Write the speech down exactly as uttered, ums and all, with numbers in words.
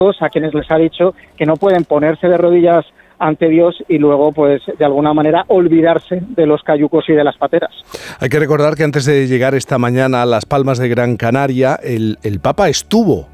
a quienes les ha dicho que no pueden ponerse de rodillas ante Dios y luego, pues, de alguna manera olvidarse de los cayucos y de las pateras. Hay que recordar que antes de llegar esta mañana a Las Palmas de Gran Canaria, el, el Papa estuvo